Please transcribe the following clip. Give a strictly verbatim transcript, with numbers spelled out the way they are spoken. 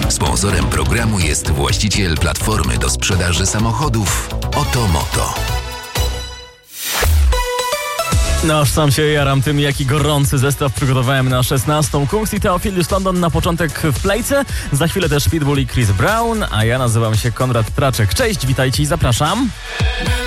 Sponsorem programu jest właściciel platformy do sprzedaży samochodów Otomoto. No, aż sam się jaram tym, jaki gorący zestaw przygotowałem na szesnastą. Kungs i Theophilus London na początek w Playce. Za chwilę też Pitbull i Chris Brown, a ja nazywam się Konrad Traczek. Cześć, witajcie i zapraszam.